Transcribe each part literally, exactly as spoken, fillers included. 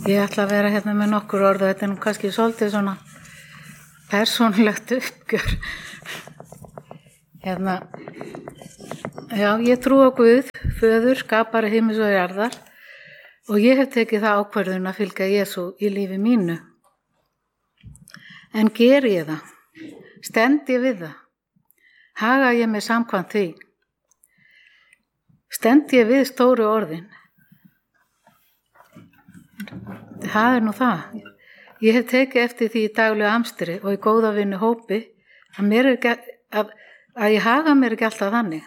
Ég ætla að vera hérna með nokkur orð og þetta er nú kannski svolítið svona persónulegt uppgjör. Hérna, já, ég trú á Guð, föður, skapari himins og jarðar og ég hef tekið það ákvörðun að fylgja Jesú í lífi mínu. En geri ég það? Stend ég við það? Haga ég mig samkvæmt því? Stend ég við stóru orðin? Það er nú það. Ég hef tekið eftir því í daglegu amstri og í góða vinnu hópi að, mér er ekki, að, að ég haga mér ekki alltaf þannig.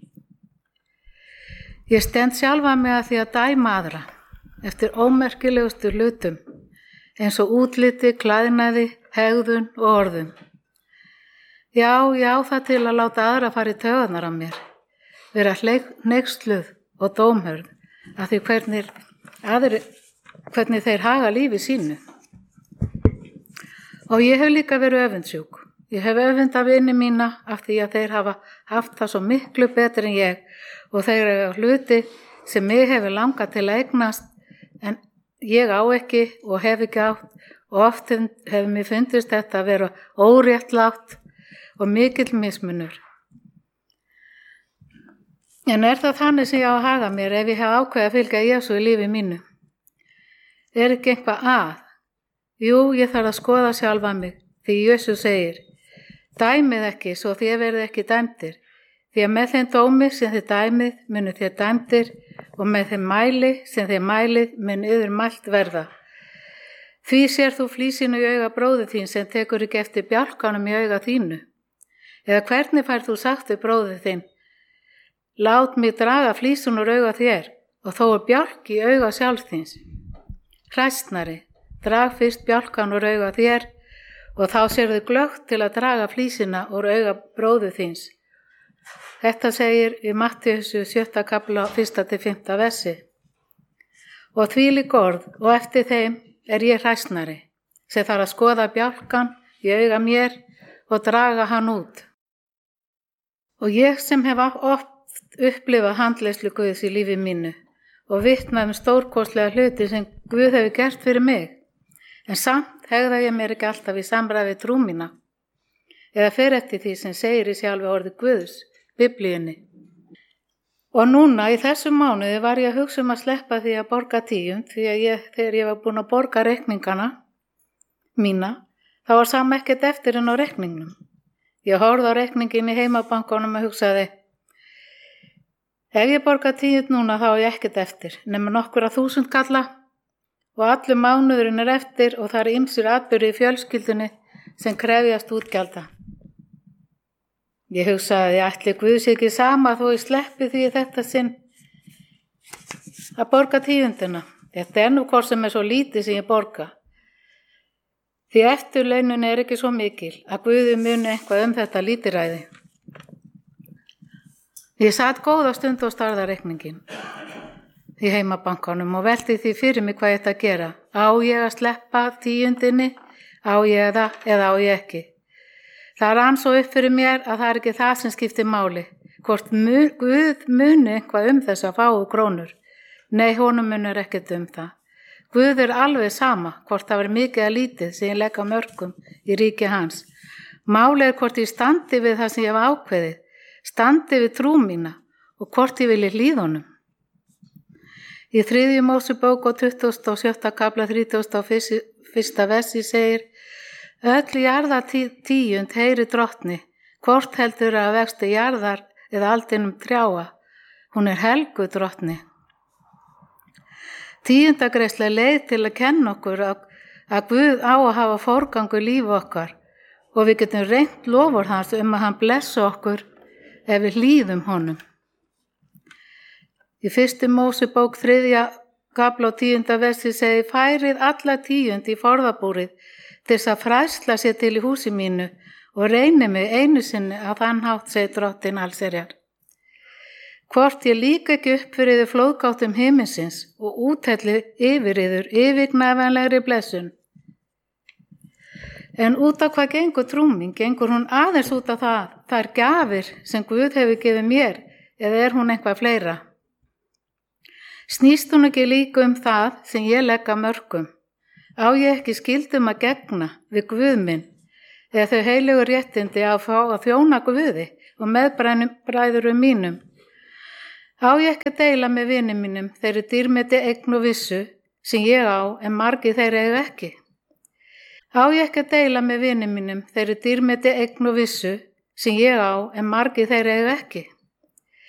Ég stend sjálfa mig að því að dæma aðra eftir ómerkilegustu hlutum eins og útliti, klæðnaði, hegðun og orðum. Já, ég á það til að láta aðra fara í taugarnar af mér, vera hneyksluð og dómhörð af því hvernig aðri hvernig þeir haga lífi sínu. Og ég hef líka verið öfundsjúk. Ég hef öfunda vini mína af því að þeir hafa haft það svo miklu betur en ég og þeir eru hluti sem mig hefur langað til að eignast en ég á ekki og hef ekki átt og oft hefur mér fundist þetta að vera óréttlátt og mikill mismunur. En er það þannig sem ég á að haga mér ef ég hef ákveðið að fylgja Jesú í lífi mínu? Er ekki eitthvað að? Jú, ég þarf að skoða sjálfa mig, því Jesú segir, dæmið ekki svo þér verið ekki dæmdir, því að með þeim dómi sem þið dæmið munu þér dæmdir og með þeim mæli sem þið mælið mun yður mælt verða. Því sér þú flísinu í auga bróður þín sem tekur ekki eftir bjálkanum í auga þínu. Eða hvernig fær þú sagt við bróður þín, lát mig draga flísun úr auga þér og þó er bjálk í auga sjálfs þíns. Hræsnari, drag fyrst bjálkan úr auga þér og þá sérðu glöggt til að draga flísina úr auga bróður þíns. Þetta segir í Mattheusar sjötta kafla fyrsta til fimmta versi. Og þvílík orð og eftir þeim er ég hræsnari, sem þarf að skoða bjálkan í auga mér og draga hann út. Og ég sem hef oft upplifað handleiðslu Guðs í lífi mínu og vitnað um stórkostlega hluti sem Guð hefur gert fyrir mig, en samt hegða ég mér ekki alltaf í samræði trú mína, eða fer eftir því sem segir í sjálfu orði Guðs, Biblíunni. Og núna í þessum mánuði var ég að hugsa um að sleppa því að borga tíund, því að ég, þegar ég var búin að borga reikningana mína, þá var sama ekkert eftir en á reikningnum. Ég horfði á reikningin í heimabankanum og hugsaði, ef ég borga tíund núna þá er ég ekkert eftir, nema nokkur að þúsund kalla og allur mánuðurinn er eftir og það er ýmsir atburðir í fjölskyldunni sem krefjast útgjalda. Ég hugsaði, ég ætli Guð sé ekki sama þó ég sleppi því þetta sinn að borga tíundina. Þetta er nú hvort sem er svo lítið sem ég borga. Því eftirlaunin er ekki svo mikil að Guði muni eitthvað um þetta lítilræði. Ég satt góða stund og starða reikningin í heimabankanum og velti því fyrir mig hvað ég ætti að gera. Á ég að sleppa tíundinni, á ég það eða á ég ekki. Það rann svo upp fyrir mér að það er ekki það sem skiptir máli. Hvort mu, Guð muni eitthvað um þess að fáu krónur. Nei, honum munur ekkert um það. Guð er alveg sama hvort það var mikið að lítið sem ég legg á mörkum í ríki hans. Máli er hvort ég standi við það sem ég hef ákveðið. Standi við trú mína og hvort ég vilji hlýða honum. Í þriðju Mósebók og tuttugasta og sjötta kafla þrítugasta og fyrsta versi segir, öll jarða tíund heyri drottni, hvort heldur að vexti jarðar eða aldinum trjáa, hún er helgu drottni. Tíundagreiðsla er leið til að kenna okkur að, að Guð á að hafa forgangu lífi okkar og við getum reynt lofur hans um að hann blessa okkur ef við hlýðum honum. Í fyrstu Mósebók þriðja kafla og tíunda versi segir, færið alla tíund í forðabúrið til þess að fræðsla sér til í húsi mínu og reyni mig einu sinni að þann hátt segir drottin allsherjar. Hvort ég líka ekki upp fyrir þið flóðgáttum himinsins og úthelli yfir yður yfirgnæfanlegri blessun. En út af hvað gengur trú mín, gengur hún aðeins út af það, þær gjafir sem Guð hefur gefið mér, eða er hún eitthvað fleira? Snýst hún ekki líka um það sem ég legg að mörkum? Á ég ekki skyldum að gegna við Guð minn eða þau heilögu réttindi að fá að þjóna Guði og meðbræðurum mínum? Á ég ekki að deila með vinum mínum þeirri dýrmeti eign og vissu sem ég á en margir þeirra eiga ekki? Á ég ekki að deila með vinum mínum þeirri dýrmeti eign og vissu sem ég á en margir þeirra eiga ekki?